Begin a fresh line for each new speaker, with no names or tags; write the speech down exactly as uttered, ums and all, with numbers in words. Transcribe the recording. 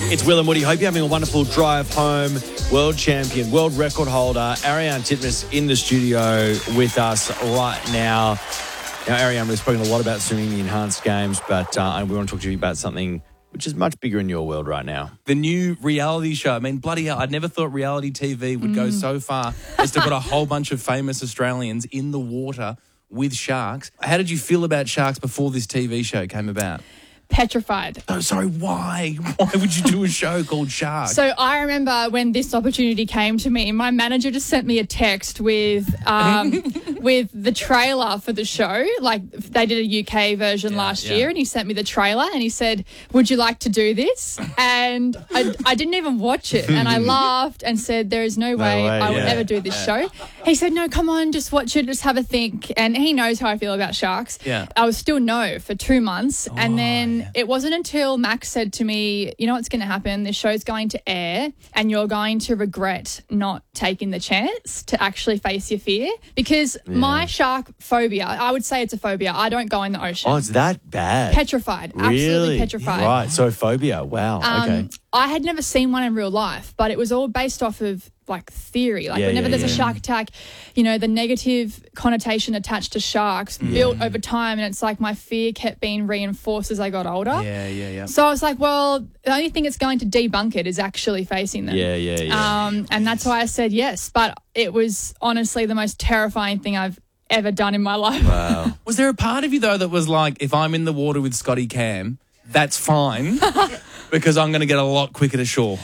It's Will and Woody. Hope you're having a wonderful drive home. World champion, world record holder, Ariarne Titmus in the studio with us right now. Now, Ariarne, we've spoken a lot about swimming the enhanced games, but uh, we want to talk to you about something which is much bigger in your world right now.
The new reality show. I mean, bloody hell, I'd never thought reality T V would mm. go so far as to put a whole bunch of famous Australians in the water with sharks. How did you feel about sharks before this T V show came about?
Petrified.
Oh, sorry, why? Why would you do a show called Shark?
So I remember when this opportunity came to me, my manager just sent me a text with um, with the trailer for the show. Like, they did a U K version yeah, last yeah. year, and he sent me the trailer, and he said, would you like to do this? And I, I didn't even watch it, and I laughed and said, there is no, no way, way I would yeah. ever do this yeah. show. He said, no, come on, just watch it, just have a think. And he knows how I feel about sharks.
Yeah.
I was still no for two months,
oh,
and then
yeah.
it wasn't until Max said to me, you know what's going to happen? This show's going to air and you're going to regret not taking the chance to actually face your fear. Because yeah. my shark phobia, I would say it's a phobia. I don't go in the ocean.
Oh, it's that bad?
Petrified.
Really?
Absolutely petrified.
Yeah. Right, so phobia. Wow,
um,
okay.
I had never seen one in real life, but it was all based off of like theory. Like
yeah,
whenever
yeah,
there's
yeah.
a shark attack, you know, the negative connotation attached to sharks
yeah.
built over time, and it's like my fear kept being reinforced as I got older.
Yeah, yeah, yeah.
So I was like, well, the only thing that's going to debunk it is actually facing them.
Yeah, yeah, yeah.
Um, and that's why I said yes. But it was honestly the most terrifying thing I've ever done in my life.
Wow.
Was there a part of you, though, that was like, if I'm in the water with Scotty Cam, that's fine because I'm going to get a lot quicker to shore?